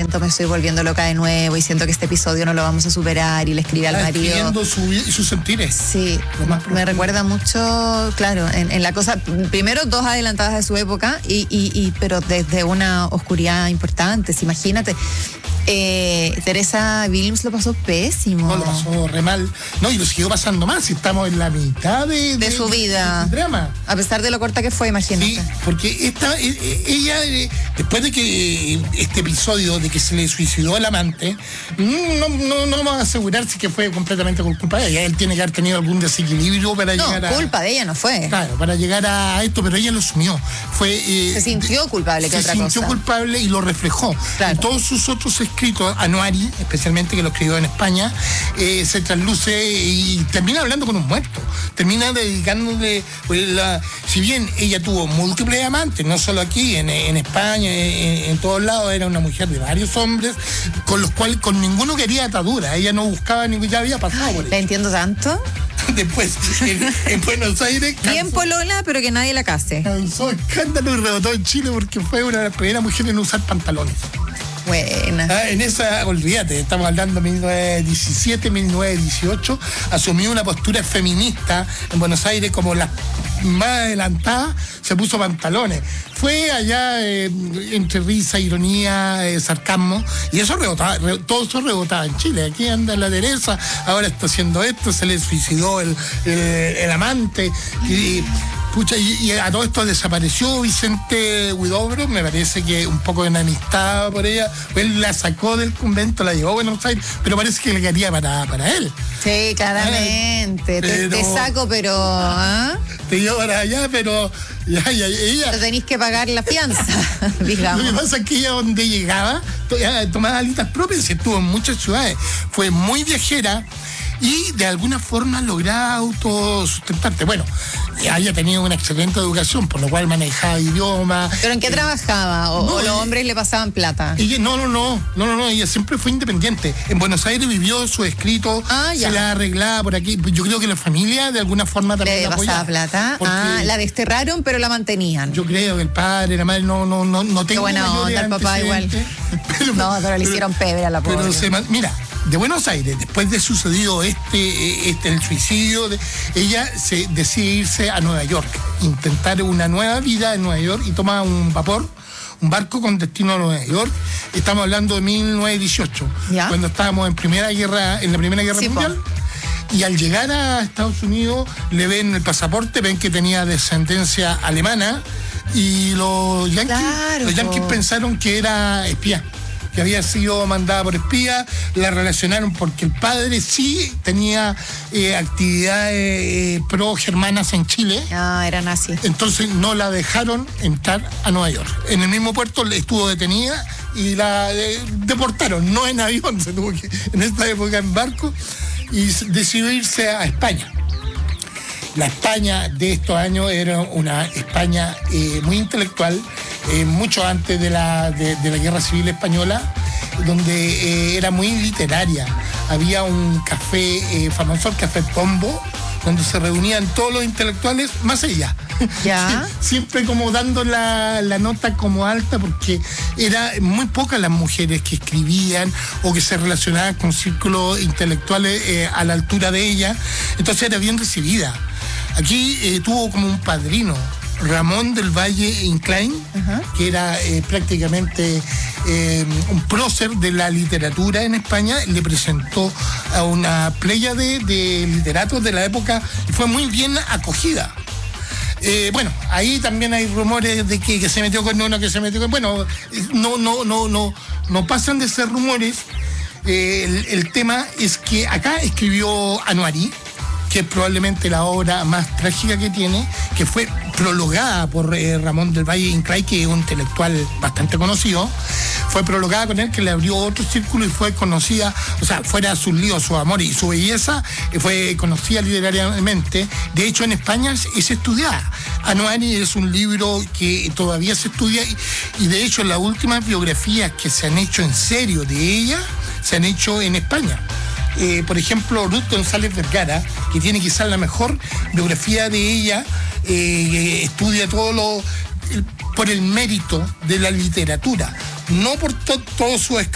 siento, me estoy volviendo loca de nuevo y siento que este episodio no lo vamos a superar, y le escribe al marido. Escribiendo sus sentires. Sí, me recuerda mucho, claro, en la cosa, primero dos adelantadas de su época, pero desde una oscuridad importante, imagínate. Teresa Williams lo pasó pésimo. No, lo pasó re mal. No, y lo siguió pasando más. Si estamos en la mitad de su vida. De drama. A pesar de lo corta que fue, imagínate. Sí, porque ella, después de que este episodio de que se le suicidó el amante, no vamos a asegurarse que fue completamente por culpa de ella. Él tiene que haber tenido algún desequilibrio para llegar a... No, culpa de ella no fue. Claro, para llegar a esto, pero ella lo asumió. Se sintió culpable, que otra cosa. Se sintió culpable y lo reflejó. Claro. En todos sus otros escritos, Anuari, especialmente, que lo escribió en España, se trasluce y termina hablando con un muerto. Termina dedicándole, si bien ella tuvo múltiples amantes, no solo aquí, en España, en todos lados, era una mujer de varios hombres, con los cuales con ninguno quería atadura. Ella no buscaba ningún, ya había pasado por eso. La entiendo tanto. Después, en Buenos Aires... Bien polola, pero que nadie la case. Causó escándalo y rebotó en Chile porque fue una de las primeras mujeres en usar pantalones. Buena. En esa, olvídate, estamos hablando de 1917, 1918, asumió una postura feminista en Buenos Aires como la más adelantada, se puso pantalones. Fue allá entre risa, ironía, sarcasmo, y eso rebotaba, todo eso rebotaba en Chile. Aquí anda la Teresa, ahora está haciendo esto, se le suicidó el amante, y a todo esto desapareció Vicente Huidobro, me parece que un poco enemistado por ella. Él la sacó del convento, la llevó a Buenos Aires, pero parece que le quería para él. Sí, claramente. Te saco, pero... Te llevo para allá, pero ella... Pero tenéis que pagar la fianza, digamos. Lo que pasa es que ella, donde llegaba, tomaba alitas propias y estuvo en muchas ciudades. Fue muy viajera y de alguna forma lograba autosustentarte. Bueno, haya tenido una excelente educación, por lo cual manejaba idiomas. ¿Pero en qué trabajaba? ¿O los hombres le pasaban plata? Ella, no, ella siempre fue independiente. En Buenos Aires vivió su escrito, se la arreglaba por aquí. Yo creo que la familia de alguna forma también le la apoyaba. ¿Le pasaba plata? La desterraron, pero la mantenían. Yo creo que el padre, la madre, no tengo... Qué buena onda, el papá igual. Pero le hicieron pebre a la pobre. Mira, de Buenos Aires, después de sucedido el suicidio, ella se decide irse a Nueva York, intentar una nueva vida en Nueva York, y toma un barco con destino a Nueva York. Estamos hablando de 1918, cuando estábamos en la Primera Guerra Mundial. Y al llegar a Estados Unidos, le ven el pasaporte, ven que tenía descendencia alemana, y los yanquis pensaron que era espía, que había sido mandada por espía. La relacionaron porque el padre sí tenía actividades pro-germanas en Chile. Era nazi. Entonces no la dejaron entrar a Nueva York. En el mismo puerto estuvo detenida y la deportaron, no en avión, se tuvo que, en esta época en barco, y decidió irse a España. La España de estos años era una España muy intelectual, mucho antes de la Guerra Civil Española, donde era muy literaria. Había un café famoso, el Café Pombo, donde se reunían todos los intelectuales, más ella. ¿Ya? Siempre como dando la nota como alta, porque eran muy pocas las mujeres que escribían o que se relacionaban con círculos intelectuales a la altura de ella. Entonces era bien recibida. Aquí tuvo como un padrino, Ramón del Valle Inclán, que era prácticamente un prócer de la literatura en España. Le presentó a una pléyade de literatos de la época y fue muy bien acogida. Bueno, ahí también hay rumores de que se metió con uno, que se metió con... Bueno, no pasan de ser rumores. El tema es que acá escribió Anuari, que es probablemente la obra más trágica que tiene, que fue prologada por Ramón del Valle Inclán, que es un intelectual bastante conocido. Fue prologada con él, que le abrió otro círculo y fue conocida, o sea, fuera sus líos, su amor y su belleza, fue conocida literariamente. De hecho, en España es estudiada. Anuari es un libro que todavía se estudia y de hecho las últimas biografías que se han hecho en serio de ella se han hecho en España. Por ejemplo, Ruth González Vergara, que tiene quizás la mejor biografía de ella, estudia por el mérito de la literatura, no por todo su